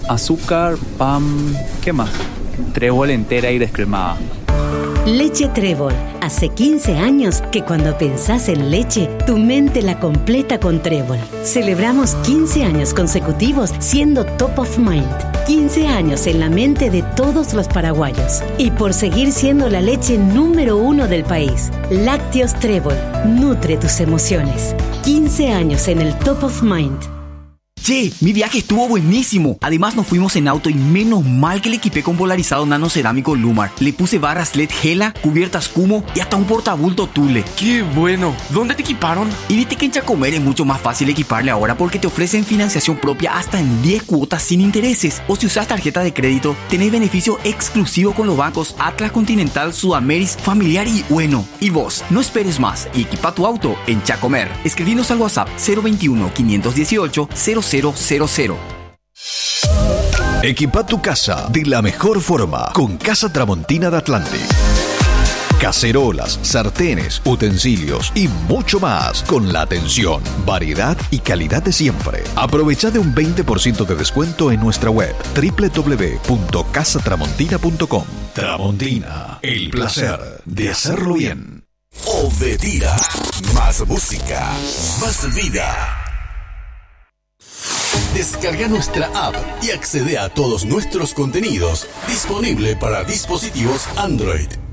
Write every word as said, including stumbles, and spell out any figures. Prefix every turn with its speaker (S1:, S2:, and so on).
S1: azúcar, pan, ¿qué más? Trébol entera y descremada.
S2: Leche Trébol. Hace quince años que cuando pensás en leche, tu mente la completa con Trébol. Celebramos quince años consecutivos siendo top of mind. quince años en la mente de todos los paraguayos. Y por seguir siendo la leche número uno del país. Lácteos Trébol. Nutre tus emociones. quince años en el top of mind.
S3: Che, mi viaje estuvo buenísimo. Además nos fuimos en auto y menos mal que le equipé con polarizado nanocerámico Lumar. Le puse barras L E D Gela, cubiertas Kumo y hasta un portabulto Thule.
S4: ¡Qué bueno! ¿Dónde te equiparon?
S3: Y viste que en Chacomer es mucho más fácil equiparle ahora porque te ofrecen financiación propia hasta en diez cuotas sin intereses. O si usas tarjeta de crédito, tenés beneficio exclusivo con los bancos Atlas Continental, Sudameris, Familiar y Bueno. Y vos, no esperes más y equipa tu auto en Chacomer. Escribinos al WhatsApp cero veintiuno, quinientos dieciocho, cero cero cero cero.
S5: Equipa tu casa de la mejor forma con Casa Tramontina de Atlante. Cacerolas, sartenes, utensilios y mucho más con la atención, variedad y calidad de siempre. Aprovecha de un veinte por ciento de descuento en nuestra web doble u doble u doble u punto casa tramontina punto com. Tramontina, el placer de hacerlo bien.
S6: Obedira. Más música, más vida. Descarga nuestra app y accede a todos nuestros contenidos, disponible para dispositivos Android.